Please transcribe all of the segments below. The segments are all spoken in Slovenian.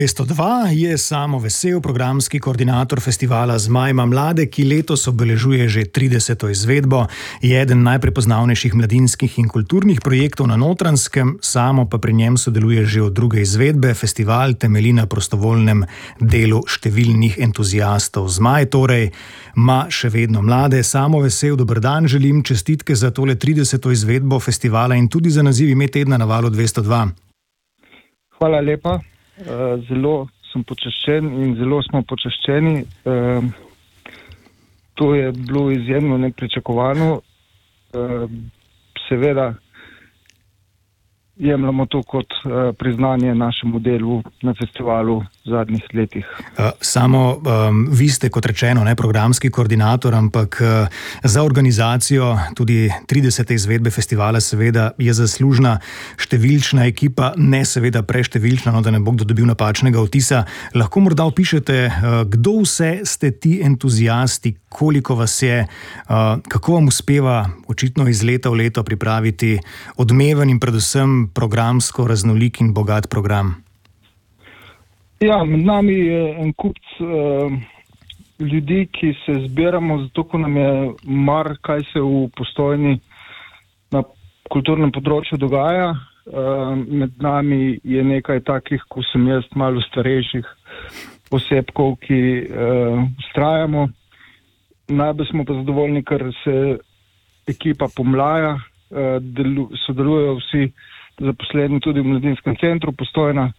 202 je Samo Vesel, programski koordinator festivala Zmaj ima mlade, ki letos obeležuje že 30. izvedbo. Je eden najprepoznavnejših mladinskih in kulturnih projektov na Notranjskem, Samo pa pri njem sodeluje že od druge izvedbe. Festival temelji na prostovoljnem delu številnih entuziastov. Zmaj torej ima še vedno mlade. Samo Vesel, dober dan, želim čestitke za tole 30. izvedbo festivala in tudi za naziv ime tedna na Valu 202. Hvala lepa. Zelo sem počaščen in zelo smo počaščeni. To je bilo izjemno nepričakovano. Seveda jemljamo to kot priznanje našemu delu na festivalu v zadnjih letih. Samo vi ste, kot rečeno, programski koordinator, ampak za organizacijo tudi 30. izvedbe festivala seveda je zaslužna številčna ekipa, ne seveda preštevilčna, da ne bo kdo dobil napačnega vtisa. Lahko morda opišete, kdo vse ste ti entuziasti, koliko vas je, kako vam uspeva očitno iz leta v leto pripraviti odmeven in predvsem programsko raznolik in bogat program? Ja, med nami je en kup ljudi, ki se zbiramo, zato ko nam je mar, kaj se v Postojni na kulturnem področju dogaja. Med nami je nekaj takih, ko sem jaz, malo starejših osebkov, ki vztrajamo. Najbolj smo pa zadovoljni, ker se ekipa pomlaja, sodelujejo vsi zaposleni tudi v Mladinskem centru Postojna.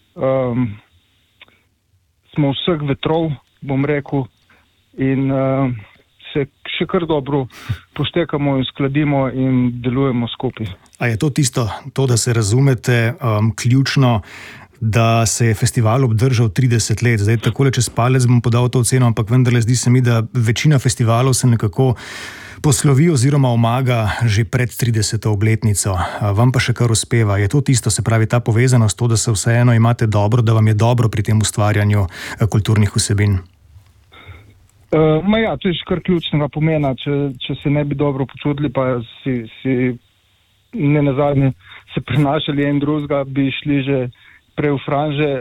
Smo vseh vetrov, bom rekel, in se še kar dobro poštekamo in skladimo in delujemo skupaj. A je to tisto, da se razumete, ključno, da se je festival obdržal 30 let? Zdaj, takole čez palec bom podal to oceno, ampak vendarle zdi se mi, da večina festivalov se nekako poslovi oziroma omaga že pred 30. obletnico. Vam pa še kar uspeva. Je to tisto, se pravi ta povezanost, to, da se vseeno imate dobro, da vam je dobro pri tem ustvarjanju kulturnih vsebin? Ja, to je še kar ključnega pomena. Če se ne bi dobro počutili, pa si ne nazadnje se prenašali en drugega, bi šli že prej v franže.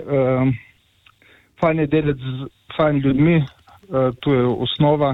Fajn je delati z fajn ljudmi, to je osnova.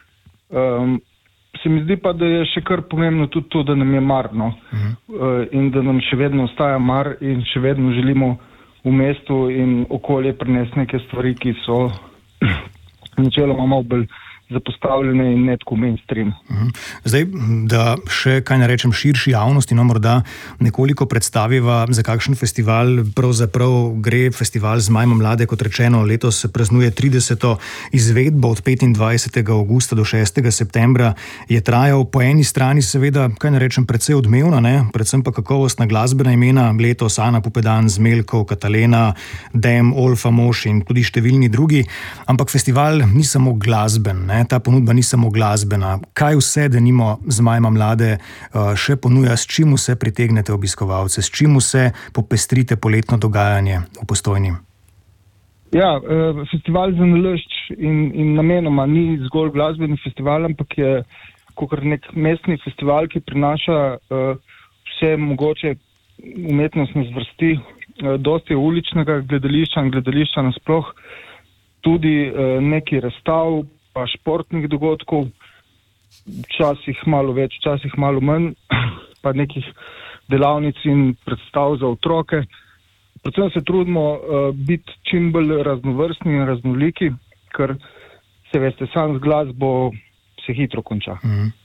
Se mi zdi pa, da je še kar pomembno tudi to, da nam je mar, in da nam še vedno ostaja mar in še vedno želimo v mestu in okolje prinesti neke stvari, ki so načeloma malo bolj zapostavljene in ne tako mainstream. Zdaj, da še kaj ne rečem širši javnosti, morda nekoliko predstaviva, za kakšen festival pravzaprav gre. Festival Zmaj ima mlade, kot rečeno, letos se praznuje 30. izvedbo od 25. avgusta do 6. septembra. Je trajal po eni strani seveda, kaj ne rečem, precej odmevna, predvsem pa kakovostna glasbena imena, letos Ana Pupedan, Zmeljkov, Katalena, Dem, Olfa Moš in tudi številni drugi. Ampak festival ni samo glasben, ta ponudba ni samo glasbena. Kaj vse, denimo, Zmaj ima mlade še ponuja, s čim vse pritegnete obiskovalce, s čim vse popestrite poletno dogajanje v Postojni? Ja, festival Zanalašč in namenoma ni zgolj glasbeni festival, ampak je kakor nek mestni festival, ki prinaša vse mogoče umetnostne zvrsti, dosti uličnega gledališča in gledališča nasploh, tudi neki razstav, pa športnih dogodkov, včasih malo več, včasih malo manj, pa nekih delavnic in predstav za otroke. Predvsem se trudimo biti čim bolj raznovrstni in raznoliki, ker se veste, sam z glasbo se hitro konča.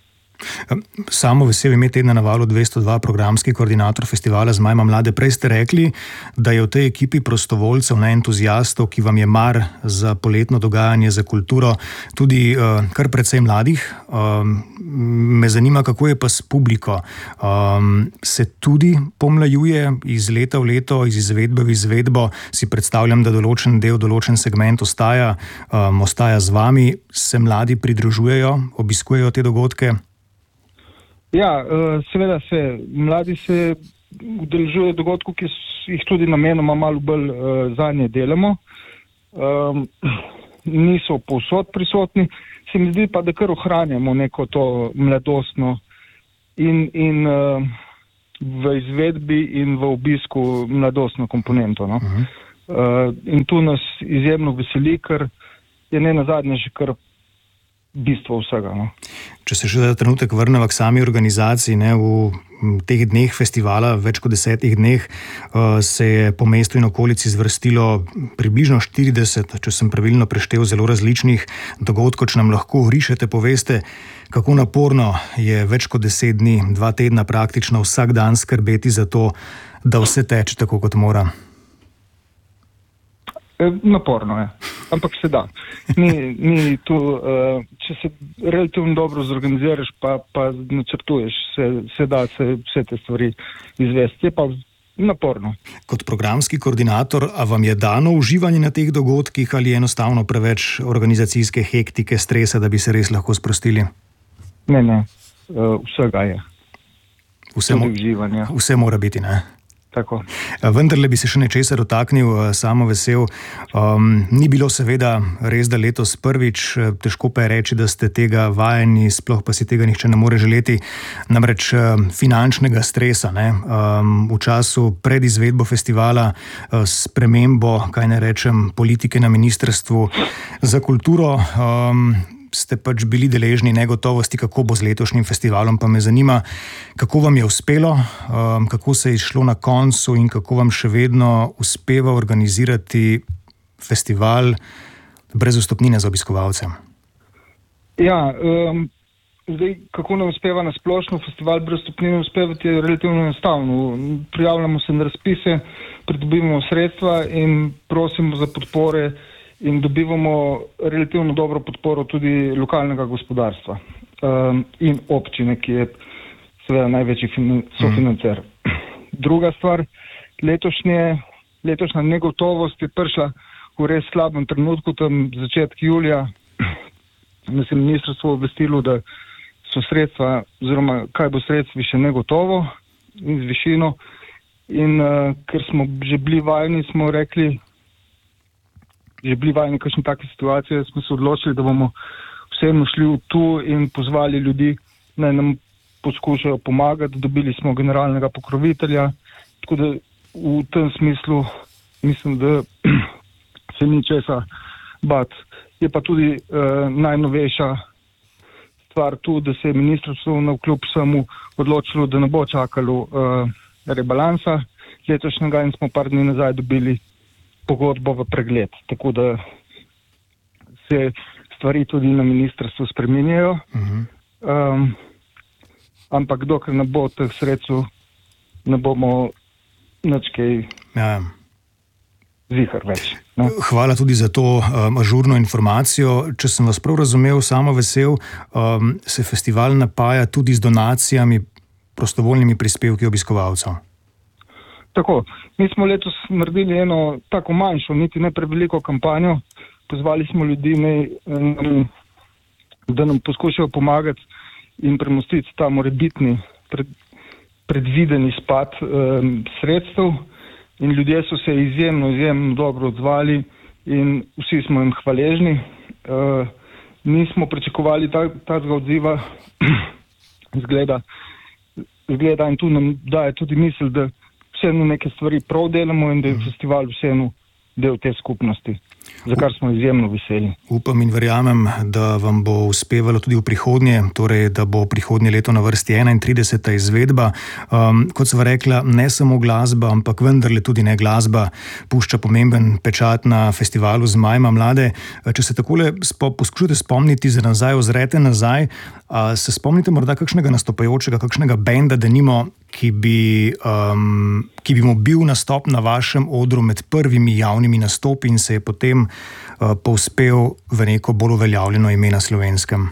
Samo Vesel, ime tedna na Valu 202, programski koordinator festivala Zmaj ima mlade. Prej ste rekli, da je v tej ekipi prostovoljcev, entuziastov, ki vam je mar za poletno dogajanje, za kulturo, tudi kar precej mladih. Me zanima, kako je pa s publiko. Se tudi pomlajuje iz leta v leto, iz izvedbe v izvedbo? Si predstavljam, da določen del, določen segment ostaja z vami. Se mladi pridružujejo, obiskujejo te dogodke? Ja, seveda se. Mladi se udeležujejo dogodkov, ki jih tudi namenoma malo bolj zanje delamo. Niso povsod prisotni. Se mi zdi pa, da kar ohranjamo neko to mladostno in v izvedbi in v obisku mladostno komponento. In tu nas izjemno veseli, ker je ne nazadnje že kar bistvo vsega. No. Če se še za trenutek vrnemo k sami organizaciji, ne, v teh dneh festivala, več kot 10 dneh, se je po mestu in okolici zvrstilo približno 40, če sem pravilno preštel, zelo različnih dogodkov. Če nam lahko rišete, poveste, kako naporno je več kot 10 dni, 2 tedna praktično vsak dan skrbeti za to, da vse teče tako, kot mora. Naporno je, ampak se da. Ni tu, če se relativno dobro zorganiziraš, pa načrtuješ, se da vse te stvari izvesti. Je pa naporno. Kot programski koordinator, a vam je dano uživanje na teh dogodkih ali je enostavno preveč organizacijske hektike, stresa, da bi se res lahko sprostili? Ne, vsega je. Vse mora biti, ne? Tako. Vendarle bi se še nečesa dotaknil, samo vesel. Ni bilo seveda res, da letos prvič, težko pa je reči, da ste tega vajeni, sploh pa si tega nihče ne more želeti, namreč finančnega stresa. Ne? V času pred izvedbo festivala, spremembo, kaj ne rečem, politike na Ministrstvu za kulturo, ste pač bili deležni negotovosti, kako bo z letošnjim festivalom, pa me zanima, kako vam je uspelo, kako se je išlo na koncu in kako vam še vedno uspeva organizirati festival brez vstopnine za obiskovalce. Ja, zdaj, kako nam uspeva na splošno festival brez vstopnine uspevati, je relativno enostavno. Prijavljamo se na razpise, pridobivamo sredstva in prosimo za podpore in dobivamo relativno dobro podporo tudi lokalnega gospodarstva in občine, ki je seveda največji sofinancer. Druga stvar, letošnja negotovost je prišla v res slabem trenutku, tam začetek julija, nas je ministrstvo obvestilo, da so sredstva, oziroma kaj bo sredstvi, še negotovo in z višino. In ker smo že bili vajeni, kakšne take situacije, smo se odločili, da bomo vseeno šli v tu in pozvali ljudi, naj nam poskušajo pomagati. Dobili smo generalnega pokrovitelja, tako da v tem smislu mislim, da se ni česa bati. Je pa tudi najnovejša stvar tu, da se je ministrstvo navkljub vsemu odločilo, da ne bo čakalo rebalansa letošnjega in smo par dni nazaj dobili pogodbo v pregled, tako da se stvari tudi na ministrstvu spreminjajo. Ampak dokler ne bo teh sredstev, ne bomo nič kaj zihar več. No? Hvala tudi za to ažurno informacijo. Če sem vas prav razumel, samo vesel, se festival napaja tudi z donacijami, prostovoljnimi prispevki obiskovalcev. Tako, mi smo letos naredili eno tako manjšo, niti ne preveliko kampanjo. Pozvali smo ljudi, da nam poskušajo pomagati in premostiti ta morebitni predvideni spad sredstev. In ljudje so se izjemno dobro odzvali in vsi smo jim hvaležni. Nismo pričakovali takega odziva, zgleda in tu nam daje tudi misel, da vseeno neke stvari prav delamo in da je festival vseeno del te skupnosti, za kar smo izjemno veseli. Upam in verjamem, da vam bo uspevalo tudi v prihodnje, torej da bo prihodnje leto na vrsti 31. izvedba. Kot sva rekla, ne samo glasba, ampak vendarle tudi ne glasba pušča pomemben pečat na festivalu Zmajma mlade. Če se takole poskušate spomniti za nazaj, ozrete nazaj, se spomnite morda kakšnega nastopajočega, kakšnega benda, denimo, ki bi mu bil nastop na vašem odru med prvimi javnimi nastopi in se je potem povzpel v neko bolj uveljavljeno ime na Slovenskem?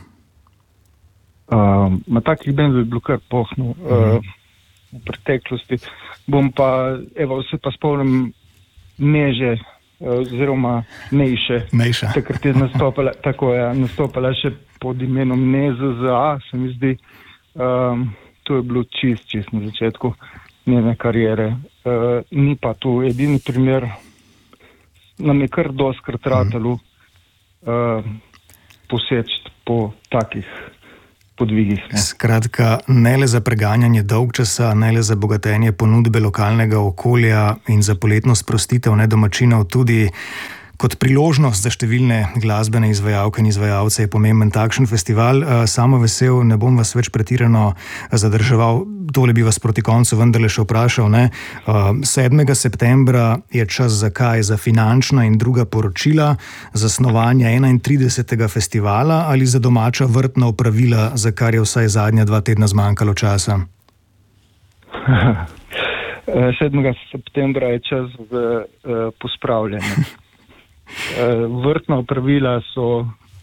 Na takih bendov je bilo kar pohnu v preteklosti. Se pa spomnim Neže, oziroma Nejše. Takrat je nastopala še pod imenom NZZA, se mi zdi. To je bilo čist na začetku njene kariere. Ni pa tu edini primer. Nam je kar doskrat ratalo poseči po takih podvigih. Skratka, ne le za preganjanje dolgčasa, ne le za bogatenje ponudbe lokalnega okolja in za poletno sprostitev domačinov, tudi kot priložnost za številne glasbene izvajalke in izvajalce je pomemben takšen festival. Samo vesel, ne bom vas več pretirano zadrževal, tole bi vas proti koncu vendarle še vprašal. 7. septembra je čas za kaj? Za finančna in druga poročila, za snovanje 31. festivala ali za domača vrtna opravila, za kar je vsaj zadnja 2 tedna zmanjkalo časa? 7. septembra je čas za pospravljanje. Vrtna opravila so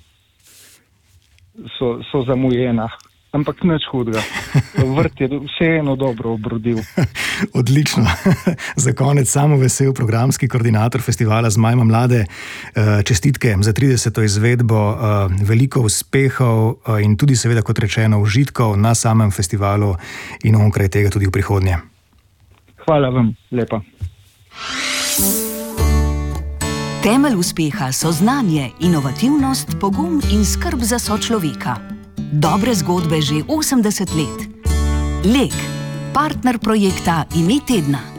zamujena, ampak nič hudega. Vrt je vseeno dobro obrodil. Odlično. Za konec samo vesel programski koordinator festivala Zmaj ima mlade. Čestitke za 30. izvedbo, veliko uspehov in tudi seveda, kot rečeno, užitkov na samem festivalu in onkraj tega tudi v prihodnje. Hvala vam, lepa. Temelj uspeha so znanje, inovativnost, pogum in skrb za sočloveka. Dobre zgodbe že 80 let. Lek, partner projekta Ime tedna.